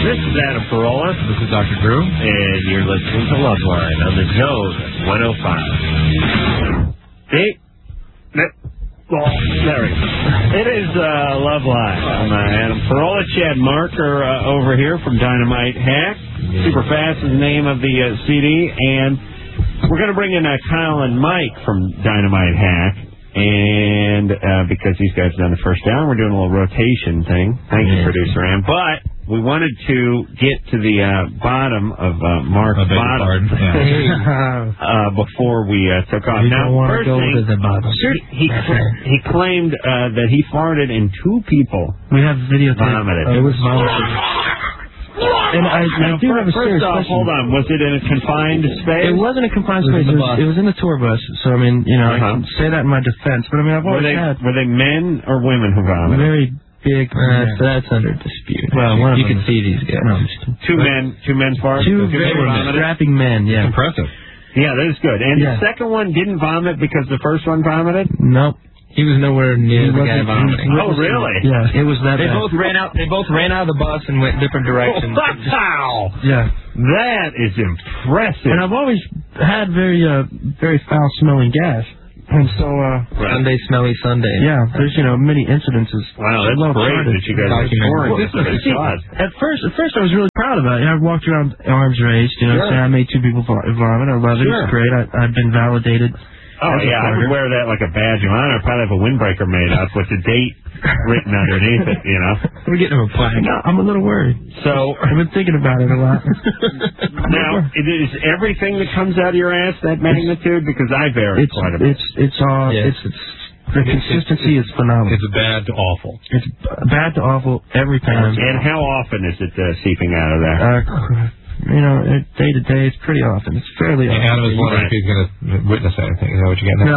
This is Adam Carolla. This is Dr. Drew. And you're listening to Loveline on the Zone 105. There we go. It is Loveline. I'm Adam Carolla. Chad Marker over here from Dynamite Hack. Super Fast is the name of the CD. And we're going to bring in Kyle and Mike from Dynamite Hack. And because these guys have done the first hour, we're doing a little rotation thing. Thank you, Producer Ann. But we wanted to get to the bottom of Mark's bottom before we took off. Now, first thing, he claimed that he farted and two people we have video vomited. It was vomited. And I do have a serious question. Hold on. Was it in a confined space? It wasn't a confined space. It was in the tour bus. So, I mean, you know, I can say that in my defense. But, I mean, I've always had... Were they men or women who vomited? Very big... that's under dispute. Well, you can see these guys. No, two men farted? Two very strapping men, yeah. Impressive. Yeah, that is good. And the second one didn't vomit because the first one vomited? Nope. He was nowhere near the guy vomiting. Oh, really? Yeah, it was that bad. They both ran out of the bus and went different directions. Wow! Yeah. That is impressive. And I've always had very foul-smelling gas. And so, Sunday, smelly Sunday. Yeah, there's, many incidences. Wow, that's great that you guys are scoring this. At first I was really proud of it. I walked around arms raised, saying I made two people vomit. I love it. It's great. I've been validated. Oh, yeah, I would wear that like a badge of honor. I'd probably have a windbreaker made up with the date written underneath it, We're getting him a plaque. No, I'm a little worried. So I've been thinking about it a lot. Now, is everything that comes out of your ass that magnitude? Because I vary quite a bit. It's the consistency is phenomenal. It's bad to awful. It's bad to awful every time. And how often is it seeping out of there? Day to day, it's pretty often. It's fairly often. Adam was wondering if he's going to witness anything. Is that what you're getting at? No,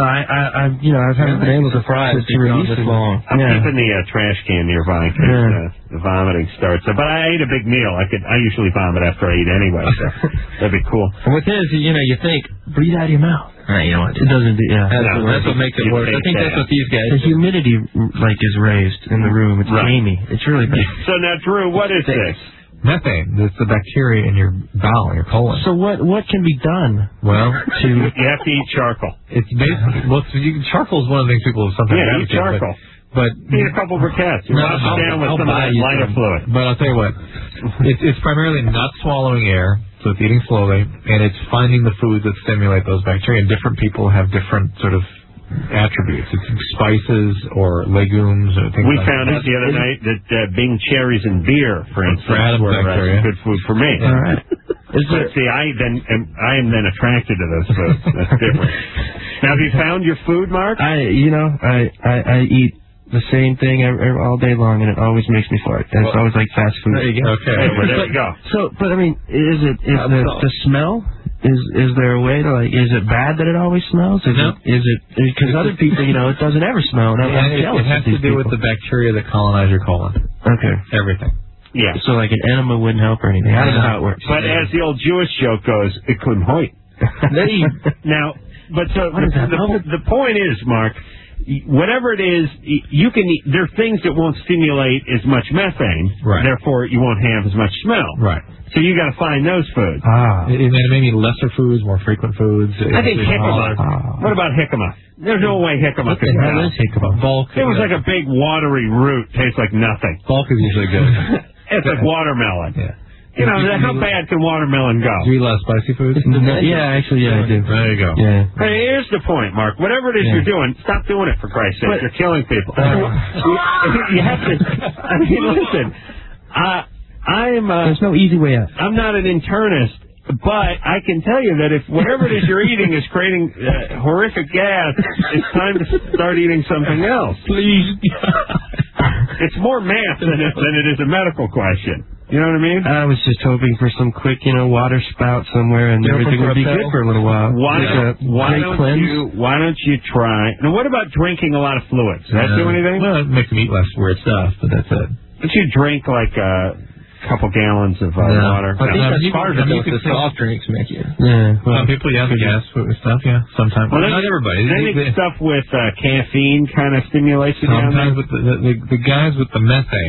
I haven't been able to release it long. I'm keeping the trash can nearby in case the vomiting starts. But I ate a big meal. I usually vomit after I eat anyway, so that'd be cool. And with his, you think, breathe out of your mouth. You know what? It doesn't. That's what makes it worse. I think that's what these guys. The humidity is raised in the room. It's gamey. It's really bad. So now, Drew, what is this? Methane. It's the bacteria in your bowel, your colon. So what can be done? Well, you have to eat charcoal. It's basically charcoal is one of the things people sometimes eat charcoal. But eat a couple of briquettes. Wash it down with some of that lighter fluid. But I'll tell you what, it's primarily not swallowing air, so it's eating slowly, and it's finding the foods that stimulate those bacteria. And different people have different sort of attributes. It's spices or legumes or things we like found out the other night that Bing cherries and beer, for instance, were good food for me. All right. See, I am then attracted to those foods. That's different. Now, have you found your food, Mark? I eat the same thing all day long, and it always makes me fart. It's always like fast food. There you go. Okay. There you go. So, but I mean, is the smell? Is there a way to is it bad that it always smells? Is it because other people, it doesn't ever smell. And it has to do with the bacteria that colonize your colon. Okay. Everything. Yeah. So like an enema wouldn't help or anything. I don't know how it works. But as the old Jewish joke goes, it couldn't hoit. Now, but so the point is, Mark, whatever it is, you can eat. There are things that won't stimulate as much methane. Right. Therefore, you won't have as much smell. Right. So you got to find those foods. And maybe lesser foods, more frequent foods. I think jicama. What about jicama? There's no way jicama could smell. Jicama? Bulk. It was like a big watery root. Tastes like nothing. Bulk is usually good. It's like watermelon. Yeah. How bad can watermelon go? Do you love spicy foods? Yeah, actually, I do. There you go. Yeah. Hey, here's the point, Mark. Whatever it is you're doing, stop doing it, for Christ's sake. You're killing people. You have to... listen. There's no easy way out. I'm not an internist, but I can tell you that if whatever it is you're eating is creating horrific gas, it's time to start eating something else. Please. It's more math than it is a medical question. You know what I mean? I was just hoping for some quick, water spout somewhere, and everything would be good for a little while. Why don't you try? Now, what about drinking a lot of fluids? Does that do anything? Well, it makes them eat less weird stuff, but that's it. But you drink like a couple gallons of water. I think that's part of it. The soft drinks make you. Yeah. Some people, the gas stuff, sometimes. Well, not everybody. I think stuff with caffeine kind of stimulates you. Sometimes with the guys with the methane,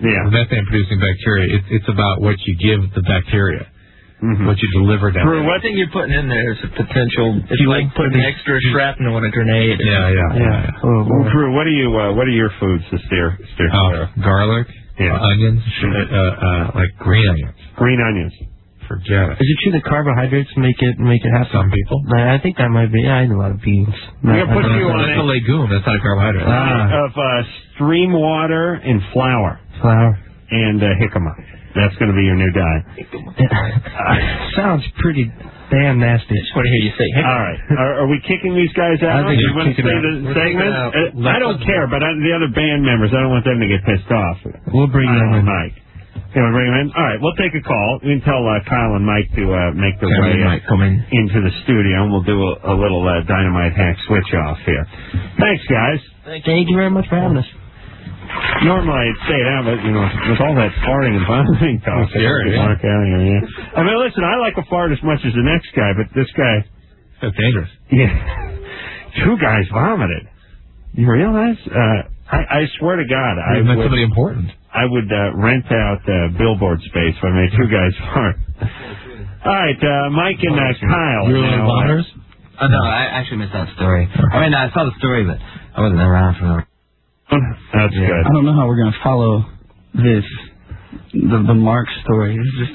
methane-producing bacteria. It's about what you give the bacteria, what you deliver down. Drew, what thing you're putting in there is a potential. It's like putting extra shrapnel in a grenade. Yeah. Drew, what are your foods to steer clear? Garlic, onions, like green onions. Green onions. Forget it. Is it true that carbohydrates make it happen? Some people. I think that might be. I eat a lot of beans. We're gonna put you on That's a legume. That's not a carbohydrate. Of stream water and flour. And jicama. That's going to be your new diet. Sounds pretty damn nasty. I just want to hear you say jicama. All right. Are we kicking these guys out? I think you want to say the segment? I don't care, but the other band members, I don't want them to get pissed off. We'll bring them in. Mike. You want to bring them in? All right, we'll take a call. You can tell Kyle and Mike to make their way into the studio, and we'll do a little Dynamite Hack switch-off here. Thanks, guys. Thank you very much for having us. Normally I'd say that, but, with all that farting and vomiting talk, I mean, listen, I like a fart as much as the next guy, but this guy... That's dangerous. Yeah. 2 guys vomited. You realize? I swear to God, I met somebody important. I would rent out billboard space if I made 2 guys fart. All right, Mike and Kyle. You were vomiters? No, I actually missed that story. I mean, I saw the story, but I wasn't around for that. That's good. I don't know how we're going to follow this, the Mark story. It's just